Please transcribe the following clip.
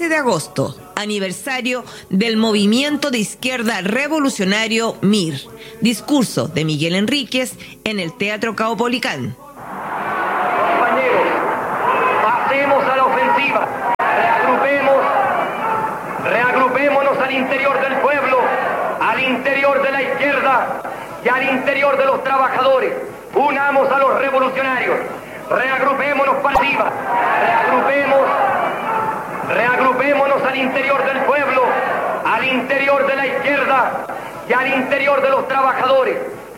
13 de agosto, aniversario del Movimiento de Izquierda Revolucionario MIR. Discurso de Miguel Enríquez en el Teatro Caupolicán. Compañeros, pasemos a la ofensiva. Reagrupémonos al interior del pueblo, al interior de la izquierda y al interior de los trabajadores. Unamos a los revolucionarios. Reagrupémonos para arriba. Reagrupémonos al interior del pueblo, al interior de la izquierda y al interior de los trabajadores.